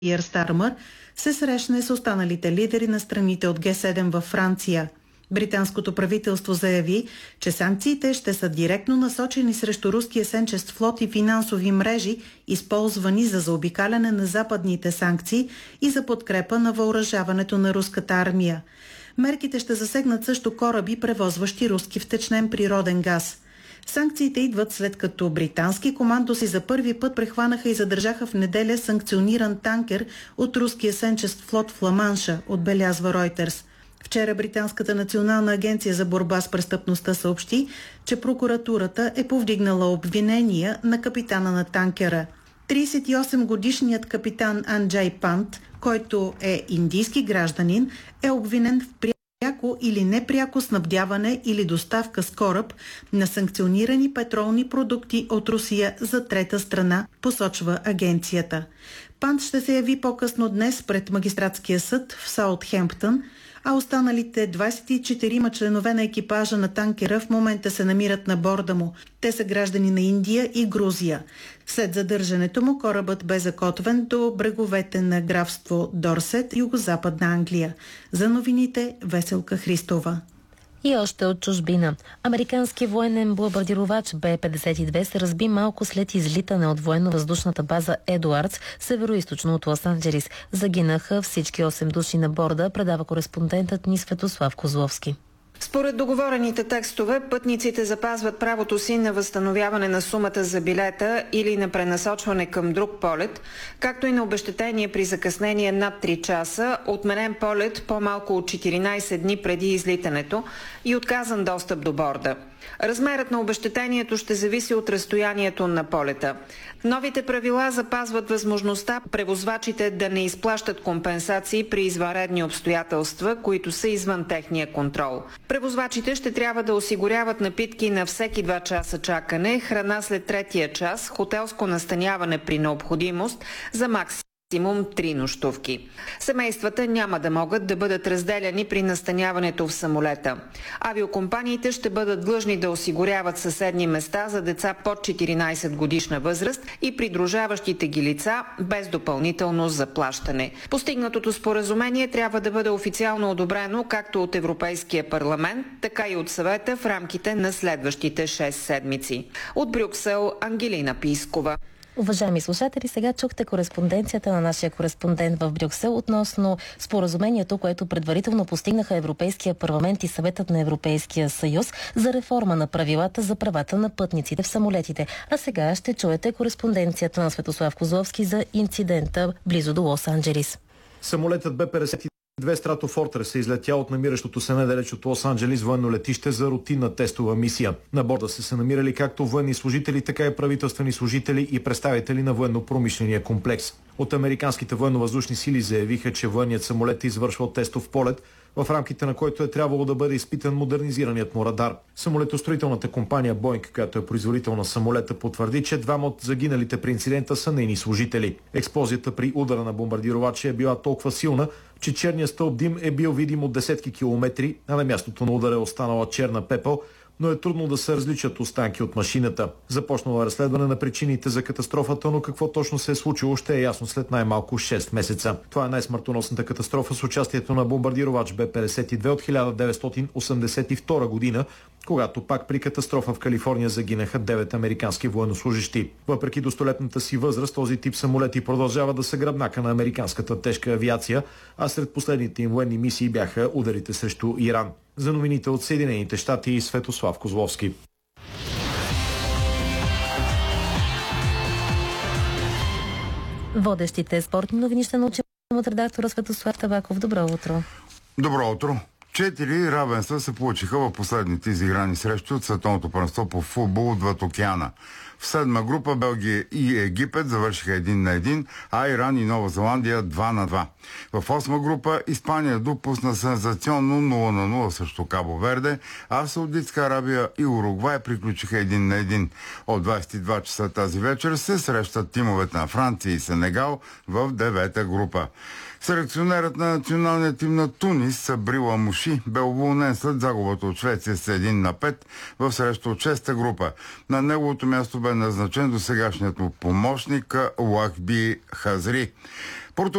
Киер Стармър се срещне с останалите лидери на страните от Г7 във Франция. Британското правителство заяви, че санкциите ще са директно насочени срещу руския сенчест флот и финансови мрежи, използвани за заобикаляне на западните санкции и за подкрепа на въоръжаването на руската армия. Мерките ще засегнат също кораби, превозващи руски втечнен природен газ. Санкциите идват след като британски командоси за първи път прехванаха и задържаха в неделя санкциониран танкер от руския сенчест флот в Ла-Манша, отбелязва Ройтерс. Вчера Британската национална агенция за борба с престъпността съобщи, че прокуратурата е повдигнала обвинения на капитана на танкера. 38-годишният капитан Анджай Пант, който е индийски гражданин, е обвинен в пряко или непряко снабдяване или доставка с кораб на санкционирани петролни продукти от Русия за трета страна, посочва агенцията. Пант ще се яви по-късно днес пред магистратския съд в Саутхемптън, а останалите 24 членове на екипажа на танкера в момента се намират на борда му. Те са граждани на Индия и Грузия. След задържането му корабът бе закотвен до бреговете на графство Дорсет, югозападна Англия. За новините Веселка Христова. И още от чужбина. Американски военен бомбардировач Б-52 се разби малко след излитане от военно-въздушната база Едуардс, североизточно от Лос-Анджелис. Загинаха всички 8 души на борда, предава кореспондентът ни Светослав Козловски. Според договорените текстове, пътниците запазват правото си на възстановяване на сумата за билета или на пренасочване към друг полет, както и на обезщетение при закъснение над 3 часа, отменен полет по-малко от 14 дни преди излитането и отказан достъп до борда. Размерът на обезщетението ще зависи от разстоянието на полета. Новите правила запазват възможността превозвачите да не изплащат компенсации при извънредни обстоятелства, които са извън техния контрол. Превозвачите ще трябва да осигуряват напитки на всеки 2 часа чакане, храна след третия час, хотелско настаняване при необходимост за максимум 3 нощувки. Семействата няма да могат да бъдат разделяни при настаняването в самолета. Авиокомпаниите ще бъдат длъжни да осигуряват съседни места за деца под 14 годишна възраст и придружаващите ги лица без допълнително заплащане. Постигнатото споразумение трябва да бъде официално одобрено както от Европейския парламент, така и от Съвета в рамките на следващите 6 седмици. От Брюксел, Ангелина Пискова. Уважаеми слушатели, сега чухте кореспонденцията на нашия кореспондент в Брюксел относно споразумението, което предварително постигнаха Европейския парламент и Съветът на Европейския съюз за реформа на правилата за правата на пътниците в самолетите. А сега ще чуете кореспонденцията на Светослав Козловски за инцидента близо до Лос-Анджелис. Самолетът Б-52 Stratofortress е излетял от намиращото се недалеч от Лос-Анджелис военно летище за рутинна тестова мисия. На борда се намирали както военни служители, така и правителствени служители и представители на военно-промишления комплекс. От американските военно-въздушни сили заявиха, че военният самолет е извършвал тестов полет, в рамките на който е трябвало да бъде изпитан модернизираният му радар. Самолетостроителната компания Boeing, която е производител на самолета, потвърди, че 2 от загиналите при инцидента са нейни служители. Експлозията при удара на бомбардировача е била толкова силна, че черният стълб дим е бил видим от десетки километри, а на мястото на удара е останала черна пепел, но е трудно да се различат останки от машината. Започнало разследване на причините за катастрофата, но какво точно се е случило ще е ясно след най-малко 6 месеца. Това е най-смъртоносната катастрофа с участието на бомбардировач Б-52 от 1982 година, когато пак при катастрофа в Калифорния загинаха 9 американски военнослужещи. Въпреки до столетната си възраст, този тип самолети продължава да са гръбнака на американската тежка авиация, а сред последните им военни мисии бяха ударите срещу Иран. За новините от Съединените щати и Светослав Козловски. Водещите спортни новини ще научим от редактора Светослав Табаков. Добро утро. Добро утро. 4 равенства се получиха в последните изиграни срещи от Световното първенство по футбол отвъд океана. В 7 група Белгия и Египет завършиха 1-1, а Иран и Нова Зеландия 2-2. В 8 група Испания допусна сензационно 0-0 срещу Кабо Верде, а Саудитска Арабия и Уругвай приключиха 1-1. От 22 часа тази вечер се срещат тимовете на Франция и Сенегал в 9-та група. Селекционерът на националния тим на Тунис Сабрил Амуши бе уволнен след загубата от Швеция с 1-5 в среща от 6-та група. На неговото място бе назначен досегашният му помощник Лахби Хазри.